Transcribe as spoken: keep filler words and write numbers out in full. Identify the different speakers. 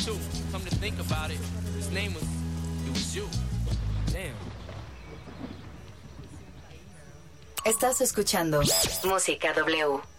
Speaker 1: too. Come to think about it, his name was, it was you. Damn.
Speaker 2: Estás escuchando Música W.